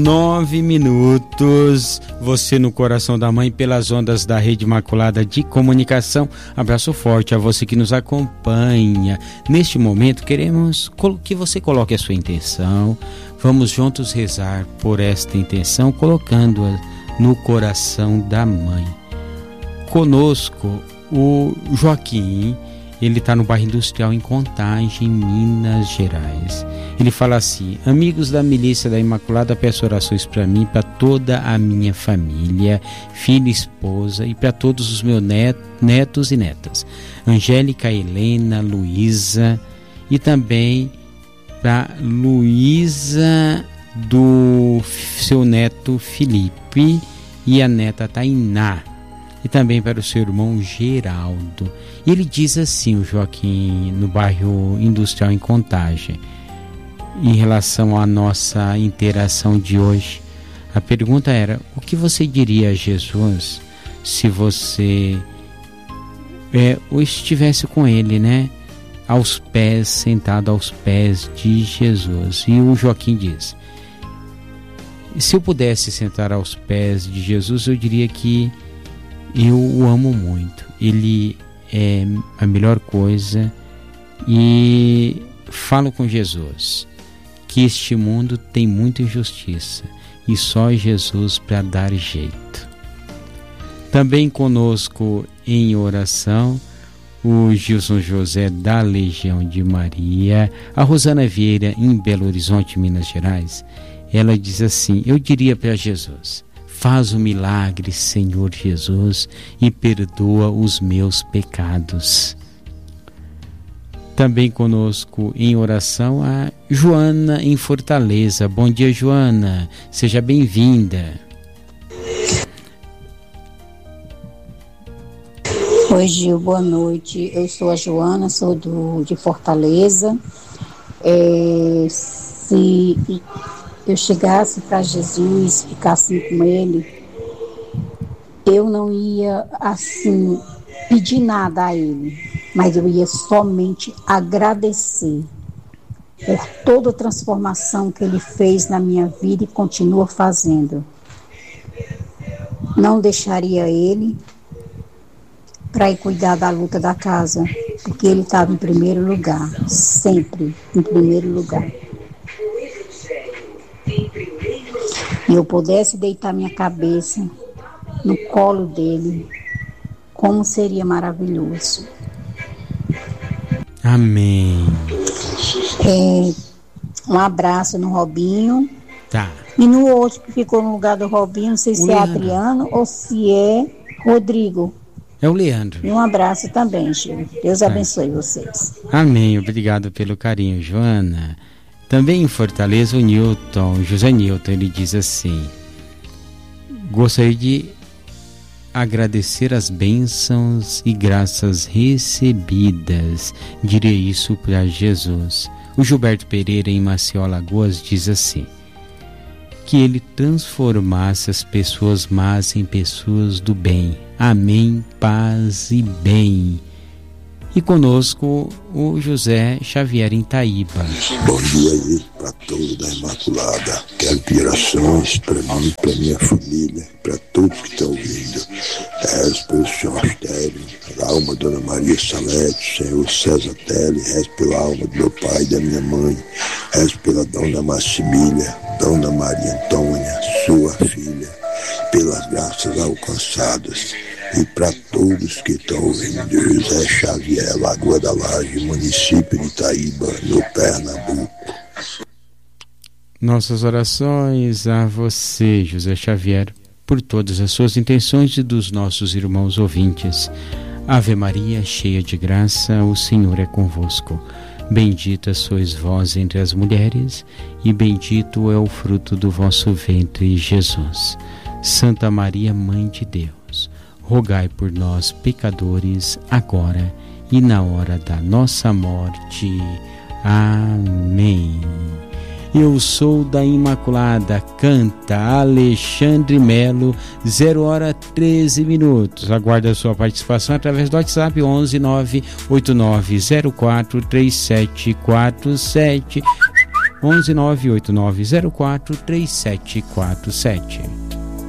9 minutos, você no coração da mãe, pelas ondas da Rede Imaculada de Comunicação. Abraço forte a você que nos acompanha. Neste momento, queremos que você coloque a sua intenção. Vamos juntos rezar por esta intenção, colocando-a no coração da mãe. Conosco, o Joaquim. Ele está no bairro Industrial em Contagem, Minas Gerais. Ele fala assim: amigos da Milícia da Imaculada, peço orações para mim, para toda a minha família, filha, esposa e para todos os meus netos e netas. Angélica, Helena, Luísa e também para Luísa do seu neto Felipe e a neta Tainá. E também para o seu irmão Geraldo. Ele diz assim, o Joaquim, no bairro Industrial em Contagem, em relação à nossa interação de hoje. A pergunta era: o que você diria a Jesus se você estivesse com ele, né? Aos pés, sentado aos pés de Jesus. E o Joaquim diz: se eu pudesse sentar aos pés de Jesus, eu diria que eu o amo muito. Ele é a melhor coisa e falo com Jesus que este mundo tem muita injustiça e só Jesus para dar jeito. Também conosco em oração o Gilson José da Legião de Maria, a Rosana Vieira em Belo Horizonte, Minas Gerais. Ela diz assim: eu diria para Jesus: faz o milagre, Senhor Jesus, e perdoa os meus pecados. Também conosco em oração a Joana em Fortaleza. Bom dia, Joana. Seja bem-vinda. Oi, Gil. Boa noite. Eu sou a Joana, sou de Fortaleza. Se eu chegasse para Jesus, ficasse com ele, eu não ia assim pedir nada a ele, mas eu ia somente agradecer por toda a transformação que ele fez na minha vida e continua fazendo. Não deixaria ele para ir cuidar da luta da casa, porque ele estava em primeiro lugar, sempre em primeiro lugar. E eu pudesse deitar minha cabeça no colo dele, como seria maravilhoso. Amém. Um abraço no Robinho. Tá. E no outro que ficou no lugar do Robinho, não sei se é Adriano ou se é Rodrigo. É o Leandro. E um abraço também, Gil. Deus abençoe vocês. Amém. Obrigado pelo carinho, Joana. Também em Fortaleza, o José Newton, ele diz assim: gostaria de agradecer as bênçãos e graças recebidas. Direi isso para Jesus. O Gilberto Pereira, em Maceió, Alagoas, diz assim: que ele transformasse as pessoas más em pessoas do bem. Amém, paz e bem. E conosco o José Xavier em Taíba. Bom dia aí para todos da Imaculada. Quero pedir orações para mim, para minha família, para todos que estão ouvindo. Rezo pelo Senhor Astério, pela alma da Dona Maria Salete, Senhor César Telly, rezo pela alma do meu pai e da minha mãe, rezo pela Dona Maximília, Dona Maria Antônia, sua filha, pelas graças alcançadas. E para todos que estão ouvindo, José Xavier, Lagoa da Laje, município de Itaíba, no Pernambuco. Nossas orações a você, José Xavier, por todas as suas intenções e dos nossos irmãos ouvintes. Ave Maria, cheia de graça, o Senhor é convosco. Bendita sois vós entre as mulheres, e bendito é o fruto do vosso ventre, Jesus. Santa Maria, Mãe de Deus, rogai por nós, pecadores, agora e na hora da nossa morte. Amém. Eu sou da Imaculada, canta Alexandre Melo, 0h13. Aguardo a sua participação através do WhatsApp 11 989 04 3747. 11 98904 3747.